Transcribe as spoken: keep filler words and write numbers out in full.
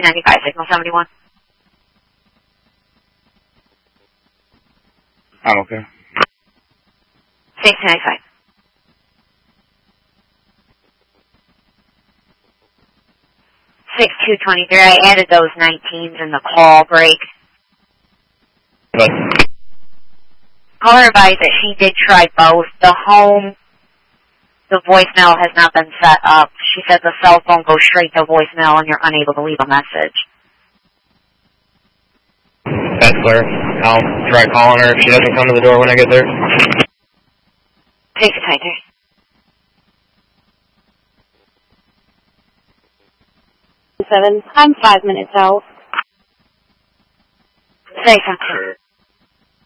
ninety-five, signal seventy-one. I'm okay. six ninety-five. six two twenty-three, I added those nineteens in the call break. What? Caller advised that she did try both. The home, the voicemail has not been set up. She said the cell phone goes straight to voicemail and you're unable to leave a message. That's clear. I'll try calling her if she doesn't come to the door when I get there. six twenty-three. Seven. I'm five minutes out. Say something.